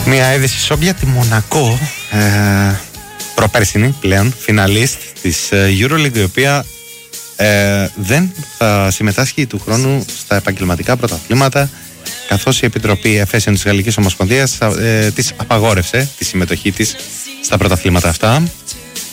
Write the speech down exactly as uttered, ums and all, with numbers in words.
Μια είδηση σοκ για τη Μονακό, ε, προπέρσινη πλέον, φιναλίστ της EuroLeague, η οποία ε, δεν θα συμμετάσχει του χρόνου στα επαγγελματικά πρωταθλήματα, καθώς η Επιτροπή Εφέσεων της Γαλλικής Ομοσπονδίας ε, της απαγόρευσε τη συμμετοχή της στα πρωταθλήματα αυτά.